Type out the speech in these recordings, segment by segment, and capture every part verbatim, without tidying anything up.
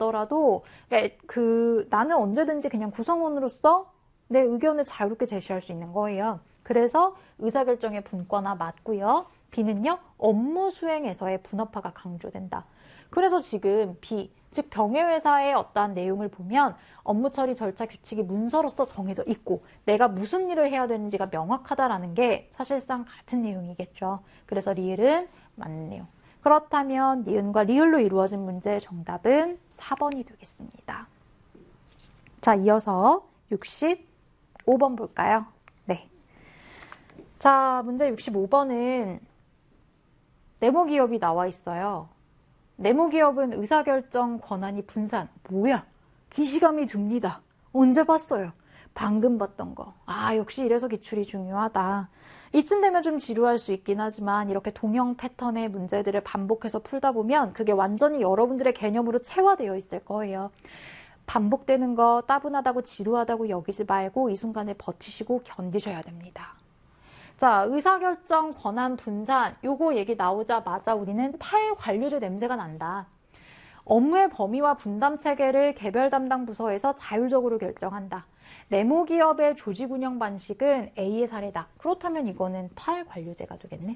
같더라도 그 나는 언제든지 그냥 구성원으로서 내 의견을 자유롭게 제시할 수 있는 거예요. 그래서 의사결정의 분과나 맞고요. B는요. 업무 수행에서의 분업화가 강조된다. 그래서 지금 B, 즉 병해회사의 어떠한 내용을 보면 업무 처리 절차 규칙이 문서로서 정해져 있고 내가 무슨 일을 해야 되는지가 명확하다라는 게 사실상 같은 내용이겠죠. 그래서 리을은 맞는 내용. 그렇다면 니은과 리을로 이루어진 문제의 정답은 사 번이 되겠습니다. 자, 이어서 육십오 번 볼까요? 네. 자, 문제 육십오 번은 네모기업이 나와 있어요. 네모기업은 의사결정 권한이 분산. 뭐야? 기시감이 듭니다. 언제 봤어요? 방금 봤던 거. 아, 역시 이래서 기출이 중요하다. 이쯤 되면 좀 지루할 수 있긴 하지만 이렇게 동형 패턴의 문제들을 반복해서 풀다 보면 그게 완전히 여러분들의 개념으로 체화되어 있을 거예요. 반복되는 거 따분하다고 지루하다고 여기지 말고 이 순간을 버티시고 견디셔야 됩니다. 자, 의사결정 권한 분산, 요거 얘기 나오자마자 우리는 탈관료제 냄새가 난다. 업무의 범위와 분담 체계를 개별 담당 부서에서 자율적으로 결정한다. 네모기업의 조직 운영 방식은 A의 사례다. 그렇다면 이거는 탈관료제가 되겠네.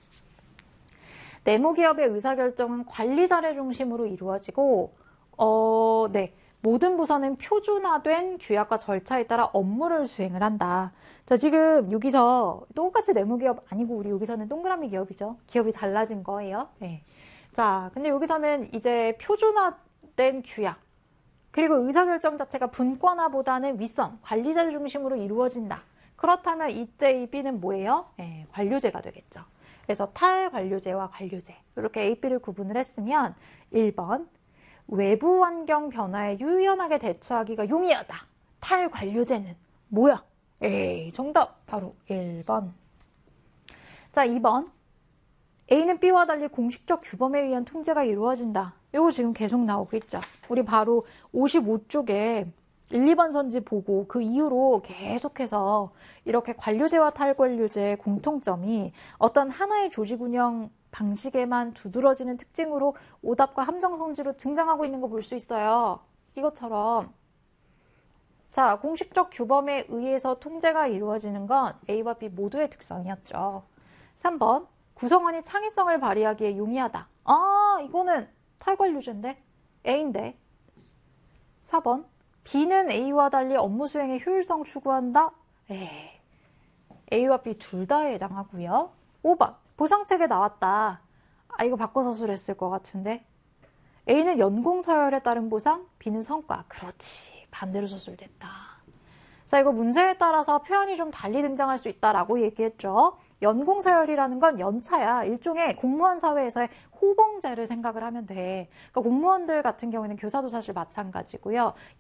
네모기업의 의사결정은 관리자를 중심으로 이루어지고 어, 네. 모든 부서는 표준화된 규약과 절차에 따라 업무를 수행을 한다. 자, 지금 여기서 똑같이 네모기업 아니고 우리 여기서는 동그라미 기업이죠. 기업이 달라진 거예요. 네. 자, 근데 여기서는 이제 표준화된 규약 그리고 의사결정 자체가 분권화보다는 윗선, 관리자를 중심으로 이루어진다. 그렇다면 이때 이 B는 뭐예요? 네, 관료제가 되겠죠. 그래서 탈관료제와 관료제 이렇게 A, B를 구분을 했으면 일 번 외부 환경 변화에 유연하게 대처하기가 용이하다. 탈관료제는 뭐야? 에이, 정답 바로 일 번. 자, 이 번 A는 B와 달리 공식적 규범에 의한 통제가 이루어진다. 이거 지금 계속 나오고 있죠. 우리 바로 오십오 쪽에 일, 이 번 선지 보고 그 이후로 계속해서 이렇게 관료제와 탈관료제의 공통점이 어떤 하나의 조직 운영 방식에만 두드러지는 특징으로 오답과 함정 성지로 등장하고 있는 거 볼 수 있어요. 이것처럼 자, 공식적 규범에 의해서 통제가 이루어지는 건 A와 B 모두의 특성이었죠. 삼 번 구성원이 창의성을 발휘하기에 용이하다. 아, 이거는 탈관료제인데? A인데. 사 번 B는 A와 달리 업무 수행의 효율성 추구한다? 에이, A와 B 둘 다에 해당하고요. 오 번 보상책에 나왔다. 아, 이거 바꿔 서술했을 것 같은데. A는 연공 서열에 따른 보상, B는 성과. 그렇지. 반대로 서술됐다. 자, 이거 문제에 따라서 표현이 좀 달리 등장할 수 있다라고 얘기했죠. 연공 서열이라는 건 연차야. 일종의 공무원 사회에서의 호봉제를 생각을 하면 돼. 그러니까 공무원들 같은 경우에는 교사도 사실 마찬가지고요.